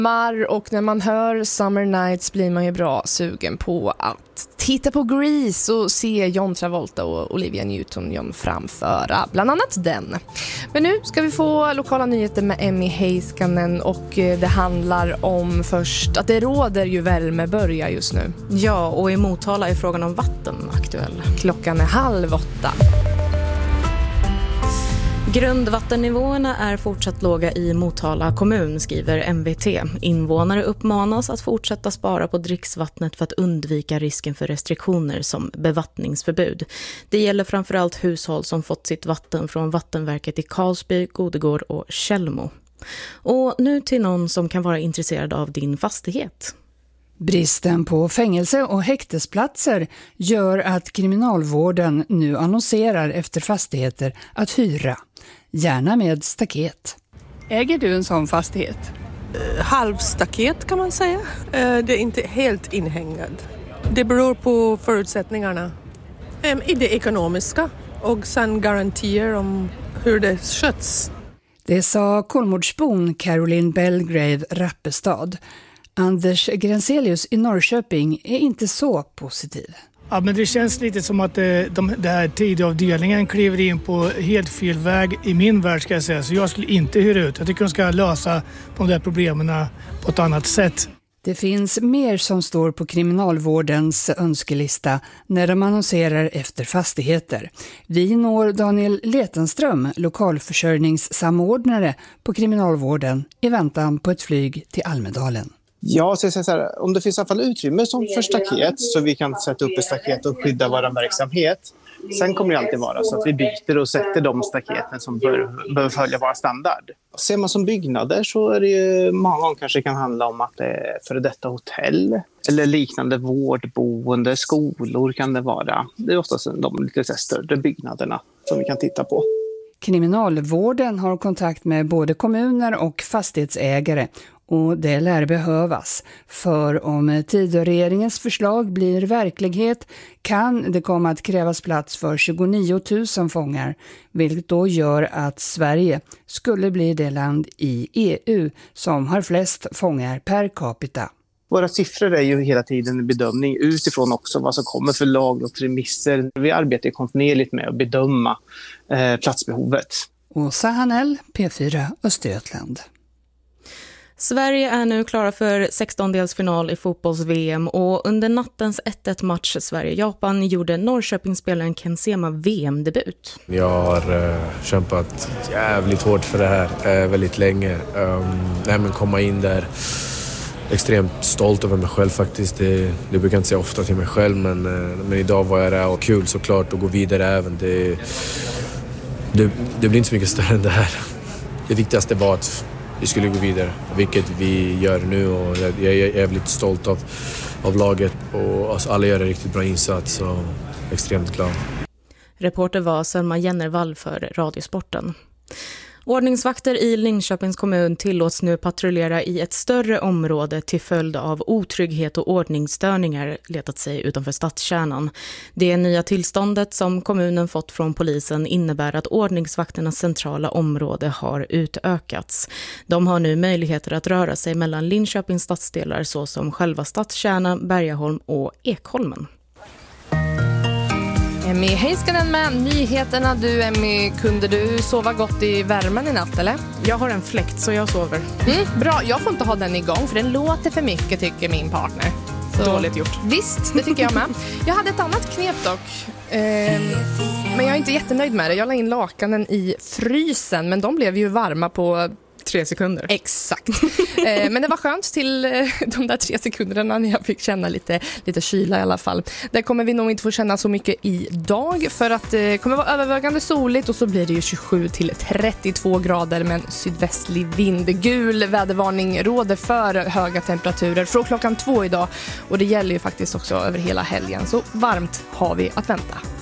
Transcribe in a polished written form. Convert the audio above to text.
Och när man hör Summer Nights blir man ju bra sugen på att titta på Grease och se John Travolta och Olivia Newton-John framföra bland annat den. Men nu ska vi få lokala nyheter med Emmy Heiskanen, och det handlar om först att det råder ju värmebölja just nu. Ja, och i Motala är frågan om vatten aktuell. Klockan är 7:30. Grundvattennivåerna är fortsatt låga i Motala kommun, skriver MVT. Invånare uppmanas att fortsätta spara på dricksvattnet för att undvika risken för restriktioner som bevattningsförbud. Det gäller framförallt hushåll som fått sitt vatten från vattenverket i Karlsby, Godegård och Källmo. Och nu till någon som kan vara intresserad av din fastighet. Bristen på fängelse- och häktesplatser gör att kriminalvården nu annonserar efter fastigheter att hyra, gärna med staket. Äger du en sån fastighet? Halvstaket kan man säga. Det är inte helt inhängad. Det beror på förutsättningarna i det ekonomiska och sen garantier om hur det sköts. Det sa Kolmårdsbon Caroline Belgrave Rappestad. Anders Grenselius i Norrköping är inte så positiv. Ja, men det känns lite som att det här tidavdelningen kliver in på helt fel väg i min värld, ska jag säga. Så jag skulle inte hyra ut. Jag tycker de ska lösa de där problemen på ett annat sätt. Det finns mer som står på kriminalvårdens önskelista när de annonserar efter fastigheter. Vi når Daniel Letenström, lokalförsörjningssamordnare på kriminalvården, i väntan på ett flyg till Almedalen. Ja, så jag säger så här, om det finns i alla fall utrymme som för staket så vi kan sätta upp ett staket och skydda vår verksamhet. Sen kommer det alltid vara så att vi byter och sätter de staketen som behöver följa vår standard. Ser man som byggnader så är det ju många gånger kanske kan handla om att det är före detta hotell eller liknande vårdboende, skolor kan det vara. Det är oftast de lite större byggnaderna som vi kan titta på. Kriminalvården har kontakt med både kommuner och fastighetsägare, och det lär behövas. För om Tidöregeringens förslag blir verklighet kan det komma att krävas plats för 29 000 fångar, vilket då gör att Sverige skulle bli det land i EU som har flest fångar per capita. Våra siffror är ju hela tiden en bedömning utifrån också vad som kommer för lagrådsremisser. Vi arbetar kontinuerligt med att bedöma platsbehovet. Åsa Hanell, P4 Östergötland. Sverige är nu klara för 16-delsfinal i fotbolls-VM, och under nattens 1-1-match Sverige-Japan gjorde Norrköpingsspelaren Ken Sema VM-debut. Jag har kämpat jävligt hårt för det här väldigt länge. Men komma in där, extremt stolt över mig själv faktiskt. Det brukar jag inte säga ofta till mig själv, men idag var jag där, och kul såklart att gå vidare även. Det blir inte så mycket större än det här. Det viktigaste var att vi skulle gå vidare, vilket vi gör nu, och jag är jävligt stolt av laget, och alltså alla gör en riktigt bra insats och extremt glad. Reporter var Selma Jennervall för Radiosporten. Ordningsvakter i Linköpings kommun tillåts nu patrullera i ett större område till följd av otrygghet och ordningsstörningar letat sig utanför stadskärnan. Det nya tillståndet som kommunen fått från polisen innebär att ordningsvakternas centrala område har utökats. De har nu möjligheter att röra sig mellan Linköpings stadsdelar såsom själva stadskärnan, Bergaholm och Ekholmen. Emmy Heiskanen med nyheterna. Du, Emmy, kunde du sova gott i värmen i natt, eller? Jag har en fläkt så jag sover. Bra, jag får inte ha den igång för den låter för mycket, tycker min partner. Så, dåligt gjort. Visst, det tycker jag med. Jag hade ett annat knep dock. Men jag är inte jättenöjd med det. Jag la in lakanen i frysen, men de blev ju varma på 3 sekunder. Exakt. Men det var skönt till de där 3 sekunderna när jag fick känna lite kyla i alla fall. Där kommer vi nog inte få känna så mycket idag, för att det kommer vara övervägande soligt, och så blir det ju 27 till 32 grader med en sydvästlig vind. Gul vädervarning råder för höga temperaturer från klockan 2 idag, och det gäller ju faktiskt också över hela helgen. Så varmt har vi att vänta.